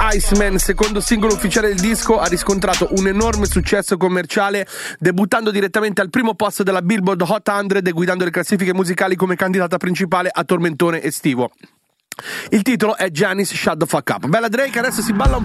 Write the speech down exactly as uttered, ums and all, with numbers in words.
Iceman, secondo singolo ufficiale del disco, ha riscontrato un enorme successo commerciale, debuttando direttamente al primo posto della Billboard Hot cento e guidando le classifiche musicali come candidata principale a tormentone estivo. Il titolo è Janice Shut the Fuck Up. Bella Drake, adesso si balla un